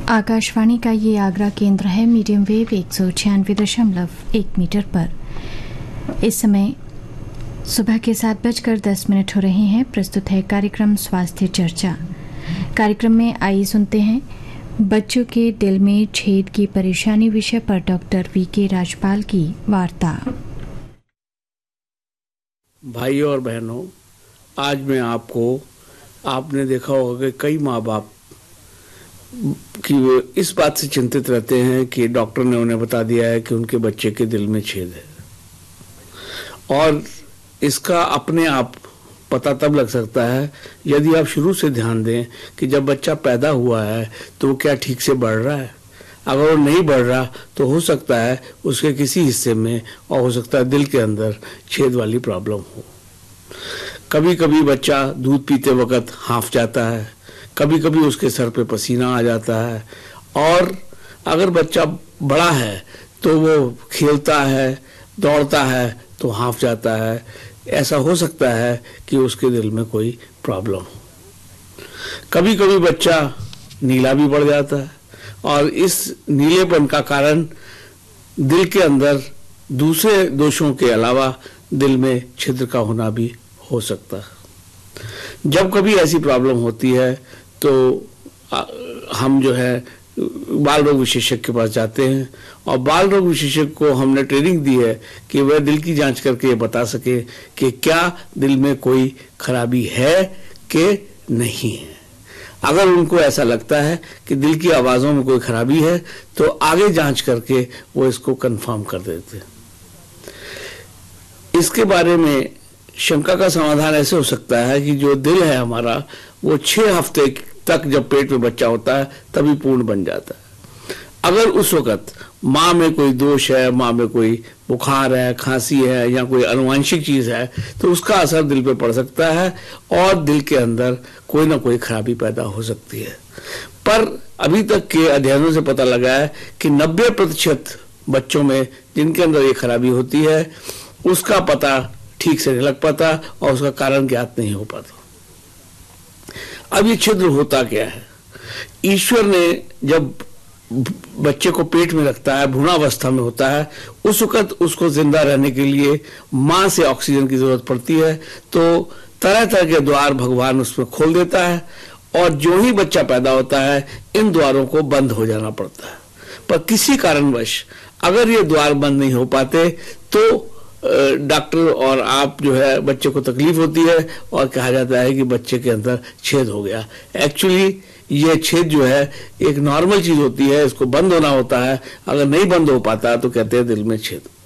आकाशवाणी का ये आगरा केंद्र है। मीडियम वेव 196.1 मीटर पर इस समय सुबह के 7:10 हो रहे हैं। प्रस्तुत है कार्यक्रम स्वास्थ्य चर्चा। कार्यक्रम में आइए सुनते हैं बच्चों के दिल में छेद की परेशानी विषय पर डॉक्टर वीके राजपाल की वार्ता। भाइयों और बहनों, आज मैं आपने देखा होगा कि कई माँ बाप कि वो इस बात से चिंतित रहते हैं कि डॉक्टर ने उन्हें बता दिया है कि उनके बच्चे के दिल में छेद है, और इसका अपने आप पता तब लग सकता है यदि आप शुरू से ध्यान दें कि जब बच्चा पैदा हुआ है तो वो क्या ठीक से बढ़ रहा है। अगर वो नहीं बढ़ रहा तो हो सकता है उसके किसी हिस्से में, और हो सकता है दिल के अंदर छेद वाली प्रॉब्लम हो। कभी कभी बच्चा दूध पीते वक्त हांफ जाता है, कभी कभी उसके सर पे पसीना आ जाता है, और अगर बच्चा बड़ा है तो वो खेलता है, दौड़ता है तो हांफ जाता है। ऐसा हो सकता है कि उसके दिल में कोई प्रॉब्लम हो। कभी कभी बच्चा नीला भी पड़ जाता है, और इस नीलेपन का कारण दिल के अंदर दूसरे दोषों के अलावा दिल में छिद्र का होना भी हो सकता है। जब कभी ऐसी प्रॉब्लम होती है तो हम जो है बाल रोग विशेषज्ञ के पास जाते हैं, और बाल रोग विशेषज्ञ को हमने ट्रेनिंग दी है कि वह दिल की जांच करके ये बता सके कि क्या दिल में कोई खराबी है कि नहीं है। अगर उनको ऐसा लगता है कि दिल की आवाज़ों में कोई खराबी है तो आगे जांच करके वो इसको कंफर्म कर देते हैं। इसके बारे में शंका का समाधान ऐसे हो सकता है कि जो दिल है हमारा, वो 6 हफ्ते तक जब पेट में बच्चा होता है तभी पूर्ण बन जाता है। अगर उस वक्त माँ में कोई दोष है, माँ में कोई बुखार है, खांसी है, या कोई आनुवंशिक चीज है, तो उसका असर दिल पे पड़ सकता है और दिल के अंदर कोई ना कोई खराबी पैदा हो सकती है। पर अभी तक के अध्ययनों से पता लगा है कि 90% बच्चों में जिनके अंदर ये खराबी होती है उसका पता ठीक से नहीं लग पाता और उसका कारण ज्ञात नहीं हो पाता। अब ये छिद्र होता क्या है? ईश्वर ने जब बच्चे को पेट में रखता है, भ्रूणावस्था में होता है, उस वक्त उसको जिंदा रहने के लिए माँ से ऑक्सीजन की जरूरत पड़ती है, तो तरह तरह के द्वार भगवान उसमें खोल देता है, और जो ही बच्चा पैदा होता है इन द्वारों को बंद हो जाना पड़ता है। पर किसी कारणवश अगर ये द्वार बंद नहीं हो पाते तो डॉक्टर और आप जो है बच्चे को तकलीफ होती है और कहा जाता है कि बच्चे के अंदर छेद हो गया। एक्चुअली ये छेद जो है एक नॉर्मल चीज होती है, इसको बंद होना होता है। अगर नहीं बंद हो पाता तो कहते हैं दिल में छेद।